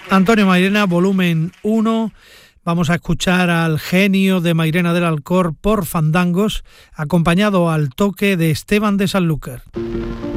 Antonio Mairena, volumen 1. Vamos a escuchar al genio de Mairena del Alcor por Fandangos, acompañado al toque de Esteban de Sanlúcar.